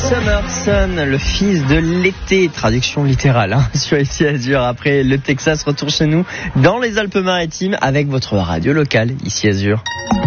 Summer Sun, le fils de l'été, traduction littérale sur ici Azur. Après le Texas, retour chez nous dans les Alpes-Maritimes avec votre radio locale ici Azur.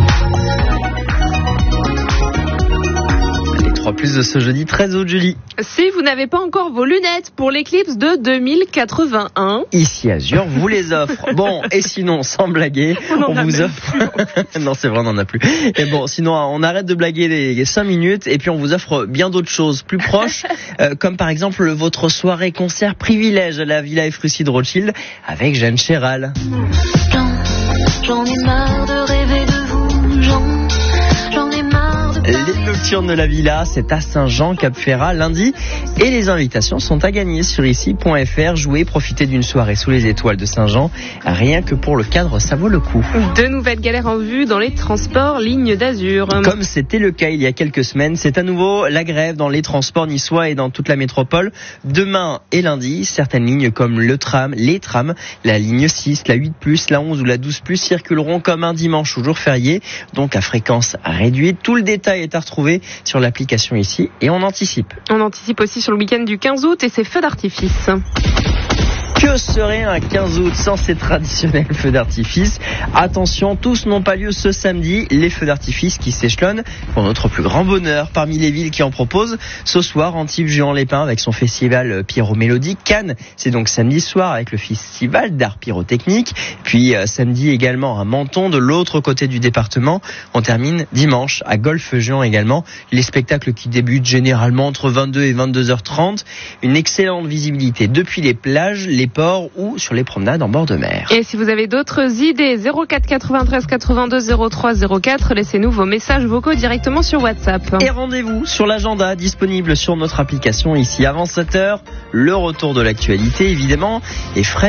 Les 3 plus de ce jeudi 13 août, Julie. Si vous n'avez pas encore vos lunettes pour l'éclipse de 2081, ici Azur vous les offre. Bon, et sinon, sans blaguer, on vous offre... Non, c'est vrai, on n'en a plus. Et bon, sinon, on arrête de blaguer les 5 minutes et puis on vous offre bien d'autres choses plus proches, comme par exemple votre soirée concert privilège à la Villa Efrussi de Rothschild avec Jeanne Chéral. J'en ai marre de rêver de vous, j'en ai marre. Les nocturnes de la Villa, c'est à Saint-Jean, Cap-Ferrat, lundi. Et les invitations sont à gagner sur ici.fr. Jouez, profitez d'une soirée sous les étoiles de Saint-Jean. Rien que pour le cadre, ça vaut le coup. De nouvelles galères en vue dans les transports Ligne d'Azur. Comme c'était le cas il y a quelques semaines, c'est à nouveau la grève dans les transports niçois et dans toute la métropole. Demain et lundi, certaines lignes comme les trams, la ligne 6, la 8+, la 11 ou la 12+, circuleront comme un dimanche ou jour férié, donc à fréquence réduite. Tout le détail est à retrouver sur l'application ici et on anticipe. On anticipe aussi sur le week-end du 15 août et ses feux d'artifice. Que serait un 15 août sans ces traditionnels feux d'artifice? Attention, tous n'ont pas lieu ce samedi. Les feux d'artifice qui s'échelonnent pour notre plus grand bonheur parmi les villes qui en proposent. Ce soir, Antibes-Juan-les-Pins avec son festival pyro-mélodique. Cannes, c'est donc samedi soir avec le festival d'art pyrotechnique. Puis samedi également à Menton, de l'autre côté du département. On termine dimanche à Golfe-Juan également. Les spectacles qui débutent généralement entre 22 et 22h30. Une excellente visibilité depuis les plages, les ports ou sur les promenades en bord de mer. Et si vous avez d'autres idées, 04 93 82 03 04, laissez-nous vos messages vocaux directement sur WhatsApp. Et rendez-vous sur l'agenda disponible sur notre application ici avant 7h. Le retour de l'actualité évidemment et frais.